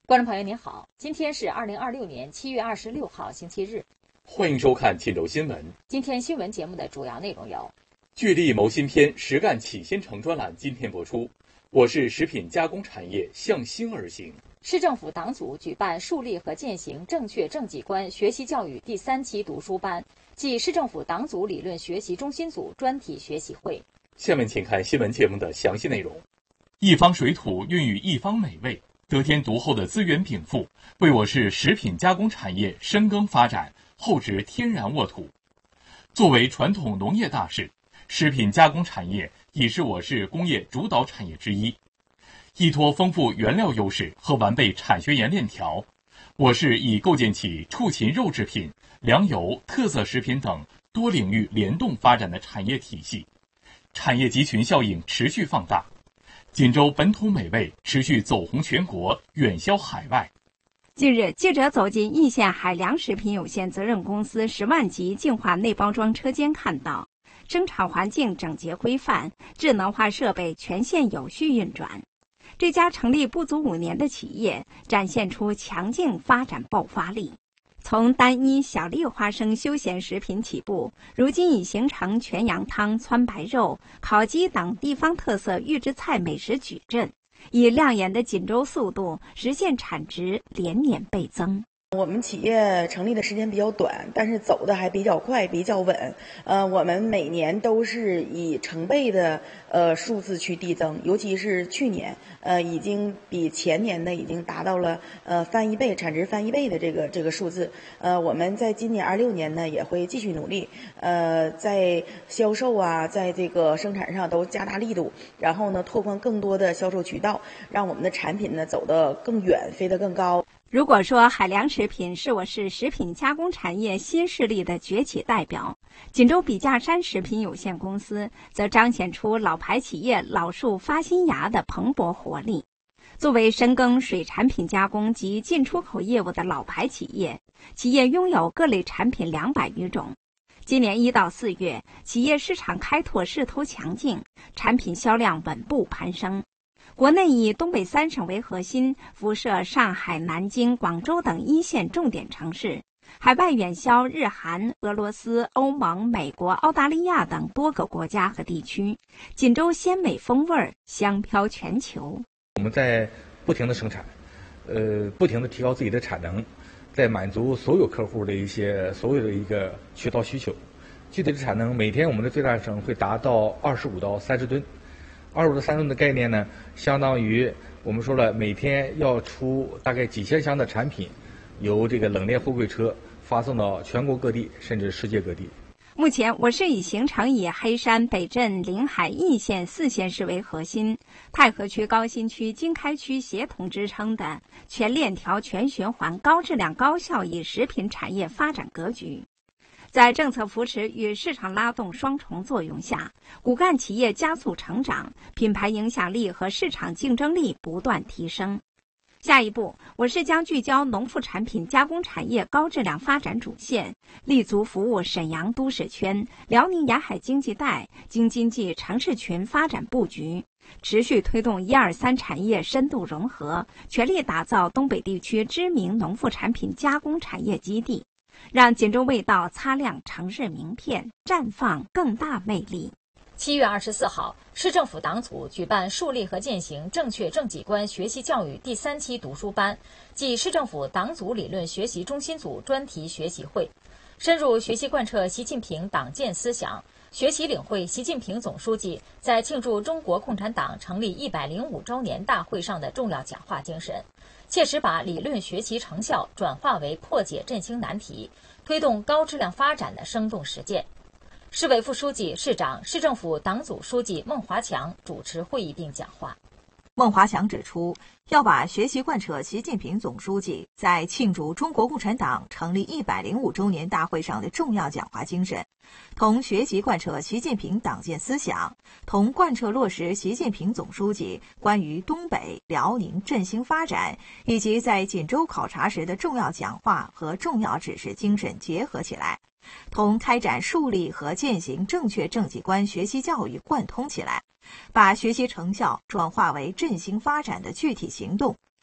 观众朋友您好，今天是2026年7月26号星期日， 欢迎收看晋州新闻。 今天新闻节目的主要内容有： 聚力谋新篇，实干启新城专栏今天播出。我市食品加工产业向新而行。 市政府党组举办树立和践行正确政绩观学习教育第3期读书班暨市政府党组理论学习中心组专题学习会。 下面请看新闻节目的详细内容。一方水土孕育一方美味，得天独厚的资源禀赋，为我市食品加工产业深耕发展，厚植天然沃土。作为传统农业大市，食品加工产业已是我市工业主导产业之一。依托丰富原料优势和完备产学研链条，我市已构建起畜禽肉制品、粮油、特色食品等多领域联动发展的产业体系，产业集群效应持续放大。锦州本土美味持续走红全国，远销海外。 近日，记者走进易县海粮食品有限责任公司10万级净化内包装车间，看到生产环境整洁规范，智能化设备全线有序运转。这家成立不足5年的企业展现出强劲发展爆发力。从单一小粒花生休闲食品起步，如今已形成全羊汤、汆白肉、烤鸡等地方特色预制菜美食矩阵，以亮眼的锦州速度实现产值连年倍增。 我们企业成立的时间比较短，但是走的还比较快，比较稳。我们每年都是以成倍的数字去递增，尤其是去年，已经比前年的已经达到了翻一倍，产值翻一倍的这个数字。我们在今年26年呢也会继续努力，在销售啊，在这个生产上都加大力度，然后呢拓宽更多的销售渠道，让我们的产品呢走得更远，飞得更高。 如果说海粮食品是我市食品加工产业新势力的崛起代表，锦州笔架山食品有限公司则彰显出老牌企业老树发新芽的蓬勃活力。作为深耕水产品加工及进出口业务的老牌企业，企业拥有各类产品200余种。今年1到4月，企业市场开拓势头强劲，产品销量稳步攀升。国内以东北3省为核心，辐射上海、南京、广州等1线重点城市，海外远销日韩、俄罗斯、欧盟、美国、澳大利亚等多个国家和地区。锦州鲜美风味香飘全球。 我们在不停的生产，不停的提高自己的产能，在满足所有客户的所有的一个渠道需求。具体的产能，每天我们的最大成会达到25到30吨。25到30吨的概念呢，相当于我们说了，每天要出大概几千箱的产品，由这个冷链货柜车发送到全国各地，甚至世界各地。 目前，我市已形成以黑山、北镇、临海、易县4县市为核心，太和区、高新区、经开区协同支撑的全链条、全循环、高质量、高效益食品产业发展格局。在政策扶持与市场拉动双重作用下，骨干企业加速成长，品牌影响力和市场竞争力不断提升。下一步，我市将聚焦农副产品加工产业高质量发展主线，立足服务沈阳都市圈、辽宁沿海经济带、京津冀城市群发展布局，持续推动1、2、3产业深度融合，全力打造东北地区知名农副产品加工产业基地，让锦州味道擦亮城市名片，绽放更大魅力。 7月24号，市政府党组举办树立和践行正确政绩观学习教育第3期读书班暨市政府党组理论学习中心组专题学习会，深入学习贯彻习近平党建思想，学习领会习近平总书记在庆祝中国共产党成立105周年大会上的重要讲话精神，切实把理论学习成效转化为破解振兴难题、推动高质量发展的生动实践。市委副书记、市长、市政府党组书记孟华强主持会议并讲话。 孟华强指出，要把学习贯彻习近平总书记在庆祝中国共产党成立105周年大会上的重要讲话精神，同学习贯彻习近平党建思想，同贯彻落实习近平总书记关于东北、辽宁振兴发展以及在锦州考察时的重要讲话和重要指示精神结合起来，同开展树立和践行正确政绩观学习教育贯通起来，把学习成效转化为振兴发展的具体行动，